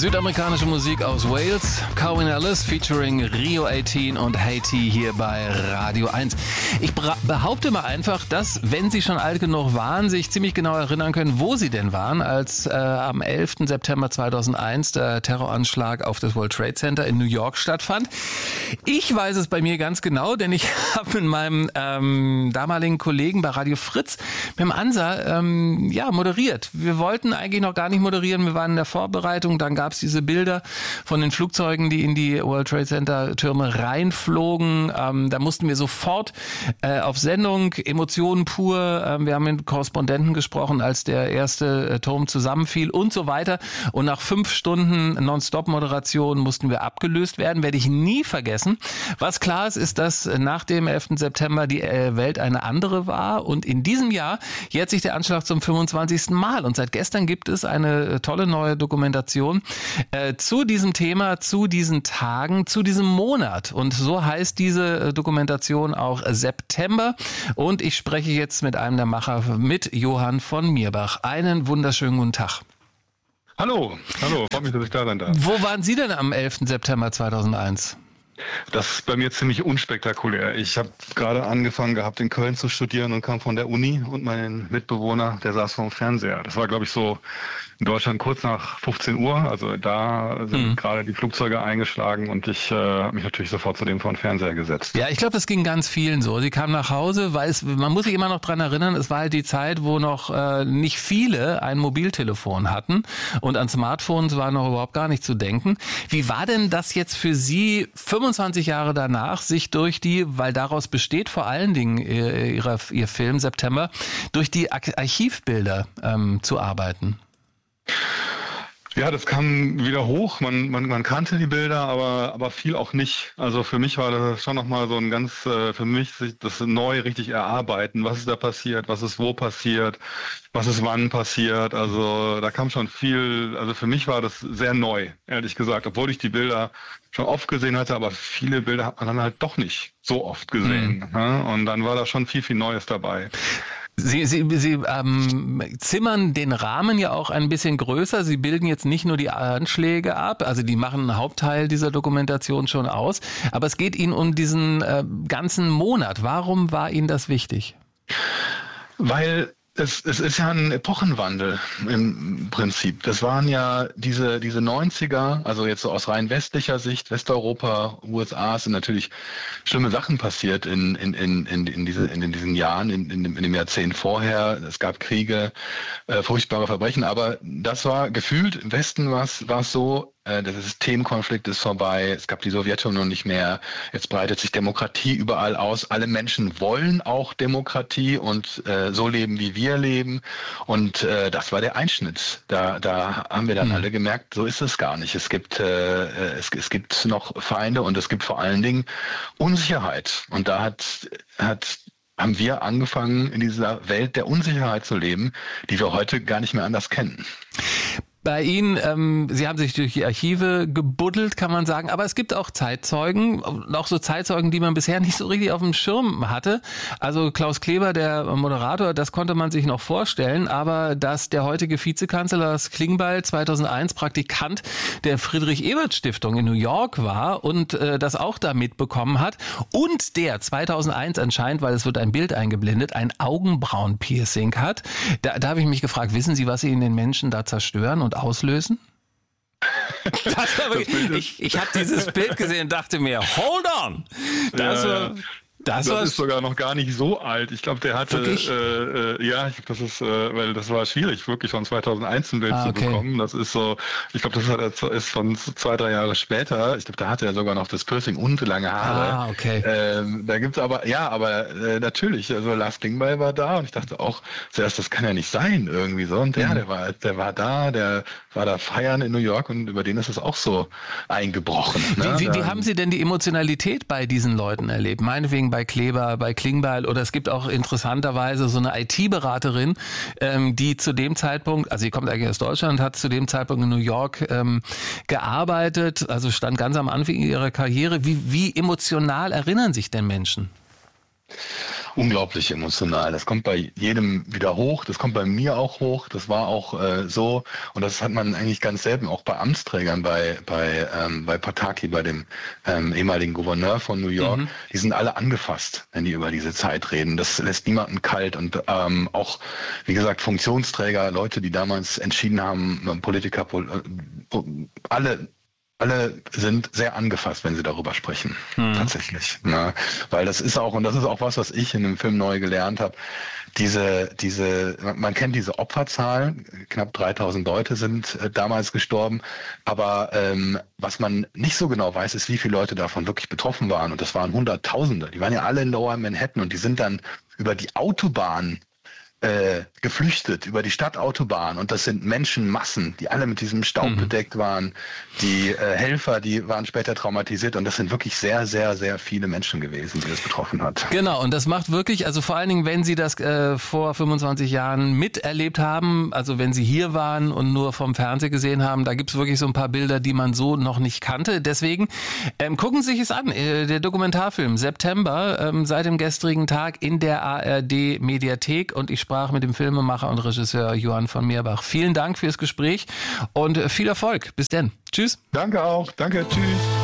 Südamerikanische Musik aus Wales, Cowan Ellis featuring Rio 18 und Haiti hier bei Radio 1. Ich behaupte mal einfach, dass, wenn Sie schon alt genug waren, sich ziemlich genau erinnern können, wo Sie denn waren, als am 11. September 2001 der Terroranschlag auf das World Trade Center in New York stattfand. Ich weiß es bei mir ganz genau, denn ich habe mit meinem damaligen Kollegen bei Radio Fritz, mit dem Ansa, moderiert. Wir wollten eigentlich noch gar nicht moderieren, wir waren in der Vorbereitung, dann gab es diese Bilder von den Flugzeugen, die in die World Trade Center Türme reinflogen. Da mussten wir sofort auf Sendung, Emotionen pur. Wir haben mit Korrespondenten gesprochen, als der erste Turm zusammenfiel und so weiter. Und nach 5 Stunden Nonstop-Moderation mussten wir abgelöst werden. Werde ich nie vergessen. Was klar ist, ist, dass nach dem 11. September die Welt eine andere war. Und in diesem Jahr jährt sich der Anschlag zum 25. Mal. Und seit gestern gibt es eine tolle neue Dokumentation zu diesem Thema, zu diesen Tagen, zu diesem Monat. Und so heißt diese Dokumentation auch September. Und ich spreche jetzt mit einem der Macher, mit Johann von Mirbach. Einen wunderschönen guten Tag. Hallo, freut mich, dass ich da sein darf. Wo waren Sie denn am 11. September 2001? Das ist bei mir ziemlich unspektakulär. Ich habe gerade angefangen gehabt, in Köln zu studieren und kam von der Uni und mein Mitbewohner, der saß vorm Fernseher. Das war, glaube ich, so in Deutschland kurz nach 15 Uhr. Also da sind gerade die Flugzeuge eingeschlagen und ich habe mich natürlich sofort zu dem vor den Fernseher gesetzt. Ja, ich glaube, das ging ganz vielen so. Sie kamen nach Hause, weil man muss sich immer noch dran erinnern, es war halt die Zeit, wo noch nicht viele ein Mobiltelefon hatten und an Smartphones war noch überhaupt gar nicht zu denken. Wie war denn das jetzt für Sie 25 Jahre danach, sich durch weil daraus besteht vor allen Dingen Ihr Film September, durch die Archivbilder zu arbeiten? Ja, das kam wieder hoch. Man kannte die Bilder, aber viel auch nicht. Also für mich war das schon nochmal so ein ganz, für mich das neu richtig erarbeiten. Was ist da passiert? Was ist wo passiert? Was ist wann passiert? Also da kam schon viel, also für mich war das sehr neu, ehrlich gesagt. Obwohl ich die Bilder schon oft gesehen hatte, aber viele Bilder hat man dann halt doch nicht so oft gesehen. Und dann war da schon viel, viel Neues dabei. Sie zimmern den Rahmen ja auch ein bisschen größer. Sie bilden jetzt nicht nur die Anschläge ab, also die machen einen Hauptteil dieser Dokumentation schon aus, aber es geht Ihnen um diesen ganzen Monat. Warum war Ihnen das wichtig? Weil es ist ja ein Epochenwandel im Prinzip. Das waren ja diese 90er, also jetzt so aus rein westlicher Sicht, Westeuropa, USA, sind natürlich schlimme Sachen passiert in diesen Jahren, in dem Jahrzehnt vorher. Es gab Kriege, furchtbare Verbrechen, aber das war gefühlt, im Westen war es so, der Systemkonflikt ist vorbei, es gab die Sowjetunion nicht mehr, jetzt breitet sich Demokratie überall aus, alle Menschen wollen auch Demokratie und so leben, wie wir leben, und das war der Einschnitt. Da haben wir dann alle gemerkt, so ist es gar nicht. Es gibt noch Feinde und es gibt vor allen Dingen Unsicherheit, und da haben wir angefangen, in dieser Welt der Unsicherheit zu leben, die wir heute gar nicht mehr anders kennen. Bei Ihnen, Sie haben sich durch die Archive gebuddelt, kann man sagen, aber es gibt auch Zeitzeugen, auch so Zeitzeugen, die man bisher nicht so richtig auf dem Schirm hatte. Also Klaus Kleber, der Moderator, das konnte man sich noch vorstellen, aber dass der heutige Vizekanzler Lars Klingbeil 2001 Praktikant der Friedrich-Ebert-Stiftung in New York war und das auch da mitbekommen hat, und der 2001 anscheinend, weil es wird ein Bild eingeblendet, ein Augenbrauen-Piercing hat. Da habe ich mich gefragt, wissen Sie, was Sie in den Menschen da zerstören und auslösen? Ich habe dieses Bild gesehen und dachte mir, hold on! Das ist sogar noch gar nicht so alt. Ich glaube, der hatte, weil das war schwierig, wirklich von 2001 ein Bild zu bekommen. Das ist so, ich glaube, das ist von 2-3 Jahre später. Ich glaube, da hatte er sogar noch das Piercing und lange Haare. Da gibt's aber natürlich, also Lars Klingbeil war da und ich dachte auch zuerst, das kann ja nicht sein irgendwie so. Und der war da feiern in New York und über den ist es auch so eingebrochen. Ne? Wie haben Sie denn die Emotionalität bei diesen Leuten erlebt? Meinetwegen bei Kleber, bei Klingbeil, oder es gibt auch interessanterweise so eine IT-Beraterin, die zu dem Zeitpunkt, also sie kommt eigentlich aus Deutschland, hat zu dem Zeitpunkt in New York gearbeitet, also stand ganz am Anfang ihrer Karriere. Wie emotional erinnern sich denn Menschen? unglaublich emotional. Das kommt bei jedem wieder hoch, das kommt bei mir auch hoch, das war auch so und das hat man eigentlich ganz selten, auch bei Amtsträgern, bei Pataki, bei dem ehemaligen Gouverneur von New York, die sind alle angefasst, wenn die über diese Zeit reden. Das lässt niemanden kalt und auch, wie gesagt, Funktionsträger, Leute, die damals entschieden haben, Politiker, alle sind sehr angefasst, wenn sie darüber sprechen, tatsächlich. Ne? Weil das ist auch was ich in dem Film neu gelernt habe, man kennt diese Opferzahlen, knapp 3000 Leute sind damals gestorben, aber was man nicht so genau weiß, ist, wie viele Leute davon wirklich betroffen waren und das waren Hunderttausende, die waren ja alle in Lower Manhattan und die sind dann über die Autobahn geflüchtet über die Stadtautobahn und das sind Menschenmassen, die alle mit diesem Staub bedeckt waren. Die Helfer, die waren später traumatisiert und das sind wirklich sehr, sehr, sehr viele Menschen gewesen, die das betroffen hat. Genau, und das macht wirklich, also vor allen Dingen, wenn Sie das vor 25 Jahren miterlebt haben, also wenn Sie hier waren und nur vom Fernsehen gesehen haben, da gibt's wirklich so ein paar Bilder, die man so noch nicht kannte. Deswegen gucken Sie sich es an, der Dokumentarfilm September, seit dem gestrigen Tag in der ARD-Mediathek und ich sprach mit dem Filmemacher und Regisseur Johann von Meerbach. Vielen Dank fürs Gespräch und viel Erfolg. Bis dann. Tschüss. Danke auch. Danke. Tschüss.